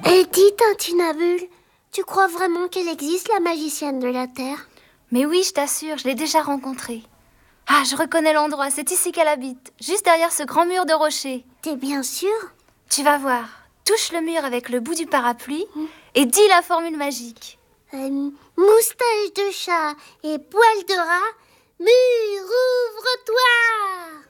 Et dis, Tintinabule, tu crois vraiment qu'elle existe, la magicienne de la Terre? Mais oui, je t'assure, je l'ai déjà rencontrée. Ah, je reconnais l'endroit, c'est ici qu'elle habite, juste derrière ce grand mur de rochers. T'es bien sûr? Tu vas voir, touche le mur avec le bout du parapluie et dis la formule magique. Moustache de chat et poil de rat, mur, ouvre-toi!